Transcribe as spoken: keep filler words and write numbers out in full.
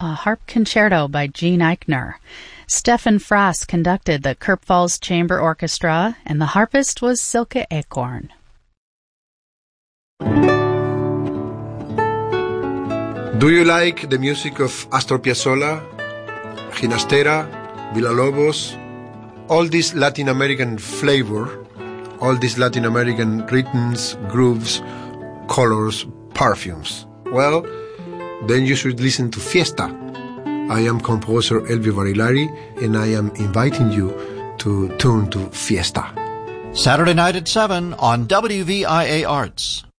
a harp concerto by Gene Eichner. Stefan Frass conducted the Kurpfalz Chamber Orchestra, and the harpist was Silke Acorn. Do you like the music of Astor Piazzolla, Ginastera, Villalobos, all this Latin American flavor, all these Latin American rhythms, grooves, colors, perfumes? Well, then you should listen to Fiesta. I am composer Elvi Barilari, and I am inviting you to tune to Fiesta. Saturday night at seven on W V I A Arts.